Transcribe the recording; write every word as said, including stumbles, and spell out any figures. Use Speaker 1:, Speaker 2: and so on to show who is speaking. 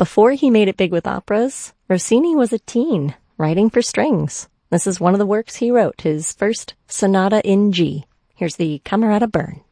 Speaker 1: Before he made it big with operas, Rossini was a teen, writing for strings. This is one of the works he wrote, his first Sonata in G. Here's the Camerata Burn.